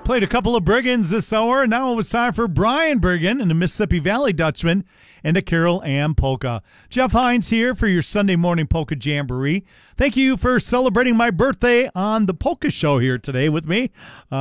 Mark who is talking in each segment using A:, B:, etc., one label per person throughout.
A: Played a couple of Briggans this hour, and now it was time for Brian Briggan and the Mississippi Valley Dutchman and the Carol Ann Polka. Jeff Hines here for your Sunday morning Polka Jamboree. Thank you for celebrating my birthday on the Polka Show here today with me.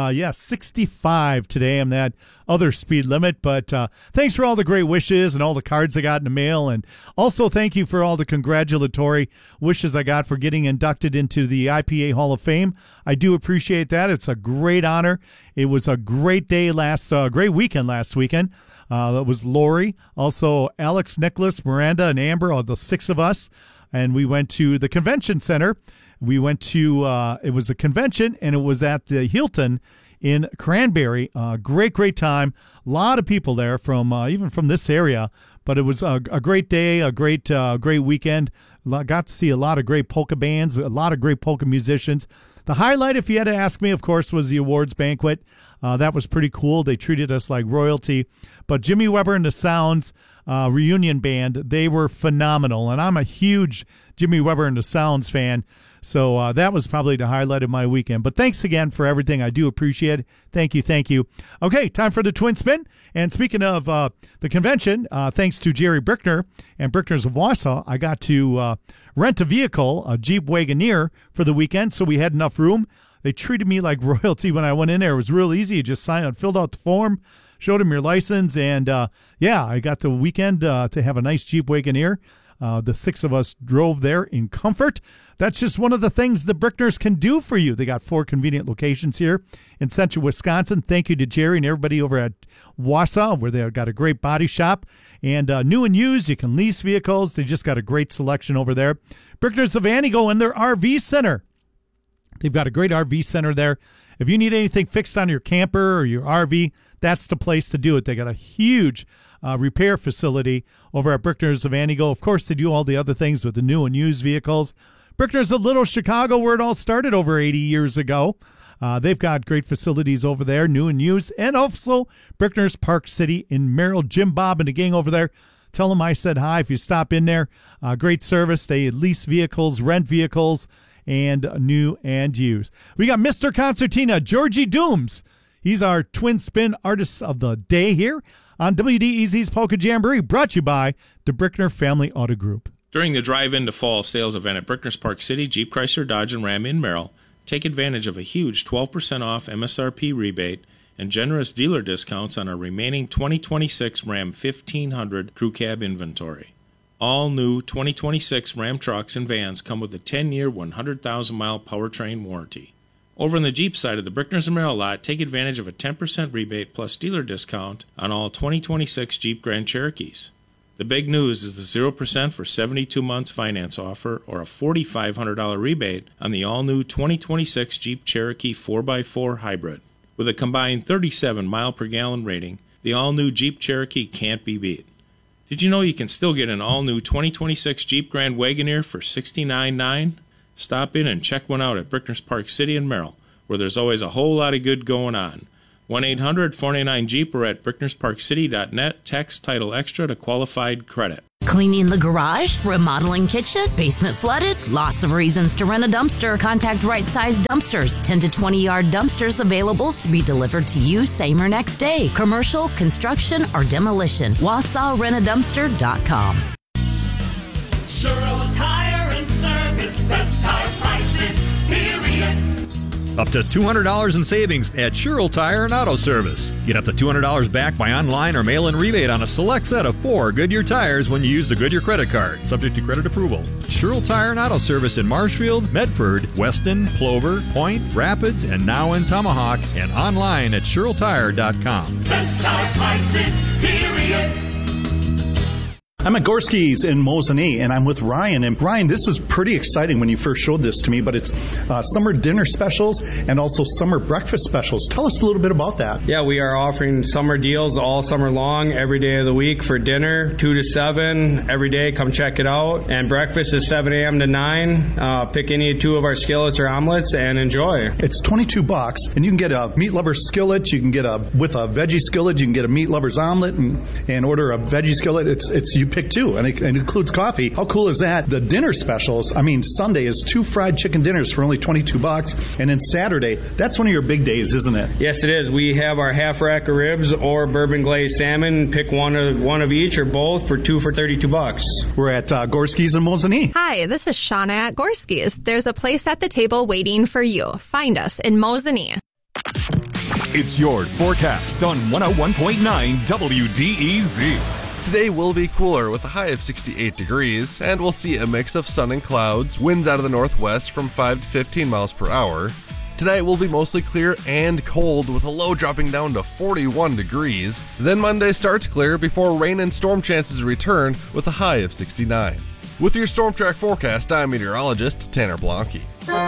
A: 65 today. I'm that other speed limit, but thanks for all the great wishes and all the cards I got in the mail, and also thank you for all the congratulatory wishes I got for getting inducted into the IPA Hall of Fame. I do appreciate that. It's a great honor. It was a great day great weekend last weekend. That was Lori, also Alex, Nicholas, Miranda, and Amber, all the six of us. And we went to the convention center. We went to, it was a convention, and it was at the Hilton in Cranberry. Great time. A lot of people there from, even from this area. But it was a great day, a great weekend. Got to see a lot of great polka bands, a lot of great polka musicians. The highlight, if you had to ask me, of course, was the awards banquet. That was pretty cool. They treated us like royalty. But Jimmy Weber and the Sounds reunion band, they were phenomenal. And I'm a huge Jimmy Weber and the Sounds fan. So that was probably the highlight of my weekend. But thanks again for everything. I do appreciate it. Thank you. Okay, time for the Twin Spin. And speaking of the convention, thanks to Jerry Brickner and Brickner's of Wausau, I got to rent a vehicle, a Jeep Wagoneer, for the weekend. So we had enough room. They treated me like royalty when I went in there. It was real easy. You just signed up, filled out the form, showed them your license, and I got the weekend to have a nice Jeep Wagoneer. The six of us drove there in comfort. That's just one of the things the Brickners can do for you. They got 4 convenient locations here in central Wisconsin. Thank you to Jerry and everybody over at Wausau, where they've got a great body shop. And new and used, you can lease vehicles. They just got a great selection over there. Brickners of Antigo and their RV center. They've got a great RV center there. If you need anything fixed on your camper or your RV, that's the place to do it. They got a huge repair facility over at Brickners of Antigo. Of course, they do all the other things with the new and used vehicles. Brickners of Little Chicago, where it all started over 80 years ago. They've got great facilities over there, new and used. And also Brickners Park City in Merrill. Jim Bob and the gang over there. Tell them I said hi if you stop in there. Great service. They lease vehicles, rent vehicles, and new and used. We got Mr. Concertina, Georgie Dooms. He's our Twin Spin Artist of the Day here on WDEZ's Polka Jamboree, brought to you by the Brickner Family Auto Group.
B: During the drive-in to fall sales event at Brickners Park City, Jeep, Chrysler, Dodge, and Ram in Merrill, take advantage of a huge 12% off MSRP rebate and generous dealer discounts on our remaining 2026 Ram 1500 Crew Cab inventory. All new 2026 Ram trucks and vans come with a 10-year, 100,000-mile powertrain warranty. Over on the Jeep side of the Brickners and Merrill lot, take advantage of a 10% rebate plus dealer discount on all 2026 Jeep Grand Cherokees. The big news is the 0% for 72 months finance offer or a $4,500 rebate on the all-new 2026 Jeep Cherokee 4x4 Hybrid. With a combined 37 mile-per-gallon rating, the all-new Jeep Cherokee can't be beat. Did you know you can still get an all-new 2026 Jeep Grand Wagoneer for $69,900? Stop in and check one out at Brickners Park City in Merrill, where there's always a whole lot of good going on. 1-800-499-JEEP or at bricknersparkcity.net. Text title extra to qualified credit.
C: Cleaning the garage? Remodeling kitchen? Basement flooded? Lots of reasons to rent a dumpster. Contact Right Size Dumpsters. 10 to 20 yard dumpsters available to be delivered to you same or next day. Commercial, construction, or demolition. WausauRentADumpster.com.
D: Sherrill Tire and Service. Best tire prices, period.
E: Up to $200 in savings at Sherrill Tire and Auto Service. Get up to $200 back by online or mail-in rebate on a select set of 4 Goodyear tires when you use the Goodyear credit card, subject to credit approval. Sherrill Tire and Auto Service in Marshfield, Medford, Weston, Plover, Point, Rapids, and now in Tomahawk, and online at SherrillTire.com.
D: Best tire prices, period.
A: I'm at Gorski's in Mosinee, and I'm with Ryan. And Ryan, this was pretty exciting when you first showed this to me, but it's summer dinner specials and also summer breakfast specials. Tell us a little bit about that.
F: Yeah, we are offering summer deals all summer long, every day of the week for dinner, 2 to 7, every day. Come check it out. And breakfast is 7 a.m. to 9. Pick any 2 of our skillets or omelets and enjoy.
A: It's $22, and you can get a meat lover's skillet. You can get with a veggie skillet. You can get a meat lover's omelet and order a veggie skillet. You
G: pick two, and it includes coffee. How cool is that? The dinner specials, I mean, Sunday is 2 fried chicken dinners for only $22, and then Saturday, that's one of your big days, isn't it?
F: Yes, it is. We have our half rack of ribs or bourbon glazed salmon. Pick one of each or both for $2 for $32.
G: We're at Gorski's in Mosinee.
H: Hi, this is Shauna at Gorski's. There's a place at the table waiting for you. Find us in Mosinee.
I: It's your forecast on 101.9 WDEZ.
J: Today will be cooler with a high of 68 degrees, and we'll see a mix of sun and clouds, winds out of the northwest from 5 to 15 miles per hour. Tonight will be mostly clear and cold with a low dropping down to 41 degrees. Then Monday starts clear before rain and storm chances return with a high of 69. With your Storm Track forecast, I'm meteorologist Tanner Blanke.